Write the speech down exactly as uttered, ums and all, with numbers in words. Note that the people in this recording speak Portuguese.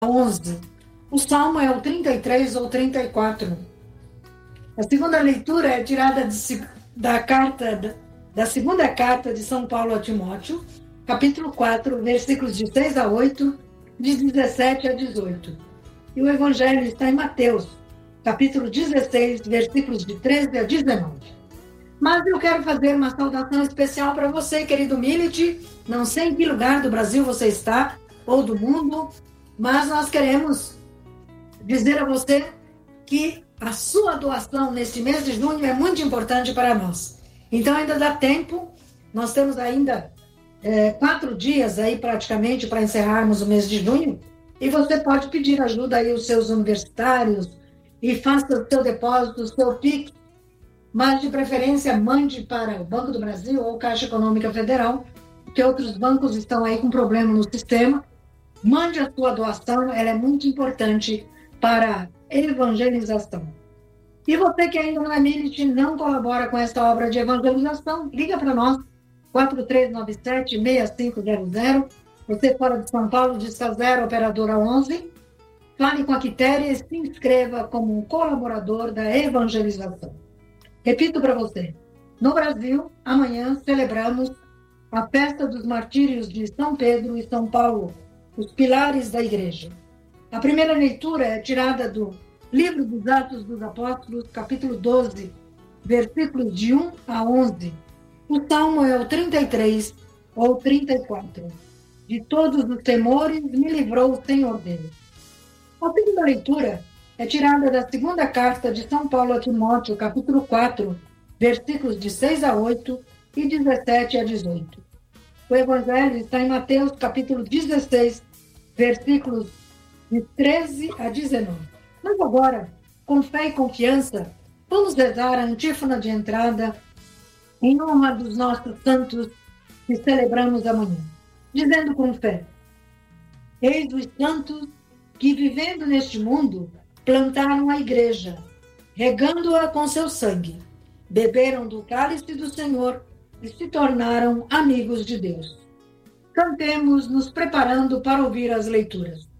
onze. O salmo é o trinta e três ou trinta e quatro. A segunda leitura é tirada de, da carta da segunda carta de São Paulo a Timóteo, capítulo quatro, versículos de seis a oito, de dezessete a dezoito. E o evangelho está em Mateus, capítulo dezesseis, versículos de treze a dezenove. Mas eu quero fazer uma saudação especial para você, querido Milit. Não sei em que lugar do Brasil você está, ou do mundo, mas nós queremos dizer a você que a sua doação neste mês de junho é muito importante para nós. Então ainda dá tempo, nós temos ainda é, quatro dias aí praticamente para encerrarmos o mês de junho, e você pode pedir ajuda aí aos seus universitários e faça o seu depósito, o seu Pix, mas de preferência mande para o Banco do Brasil ou Caixa Econômica Federal, porque outros bancos estão aí com problema no sistema. Mande a sua doação, ela é muito importante para a evangelização. E você que ainda não é Milit, não colabora com esta obra de evangelização, liga para nós, quatro três nove sete, seis cinco zero zero. Você fora de São Paulo, disca zero, operadora onze. Fale com a Quitéria e se inscreva como um colaborador da evangelização. Repito para você, no Brasil, amanhã celebramos a festa dos martírios de São Pedro e São Paulo, os pilares da igreja. A primeira leitura é tirada do Livro dos Atos dos Apóstolos, capítulo doze, versículos de um a onze. O salmo é o trinta e três ou trinta e quatro. De todos os temores me livrou o Senhor Deus. A segunda leitura é tirada da segunda carta de São Paulo a Timóteo, capítulo quatro, versículos de seis a oito e dezessete a dezoito. O evangelho está em Mateus, capítulo dezesseis, versículos de treze a dezenove. Mas agora, com fé e confiança, vamos rezar a antífona de entrada em honra dos nossos santos que celebramos amanhã, dizendo com fé: eis os santos que, vivendo neste mundo, plantaram a igreja, regando-a com seu sangue, beberam do cálice do Senhor e se tornaram amigos de Deus. Cantemos nos preparando para ouvir as leituras.